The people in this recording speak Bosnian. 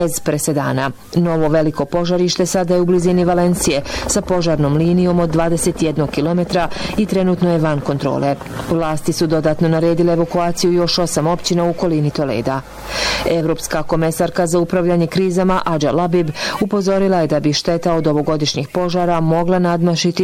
bez presedana. Novo veliko požarište sada je u blizini Valencije sa požarnom linijom od 21 km i trenutno je van kontrole. Vlasti su dodatno naredile evakuaciju još 8 općina u okolini Toleda. Evropska komesarka za upravljanje krizama Adja Labib upozorila je da bi šteta od ovogodišnjih požara mogla nadmašiti